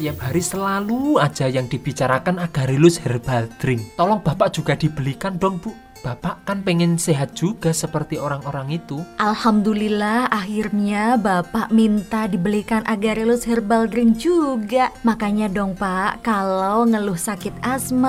tiap hari selalu aja yang dibicarakan Agarelus Herbal Drink. Tolong Bapak juga dibelikan dong, Bu. Bapak kan pengen sehat juga seperti orang-orang itu. Alhamdulillah akhirnya Bapak minta dibelikan Agarelus Herbal Drink juga. Makanya dong Pak, kalau ngeluh sakit asma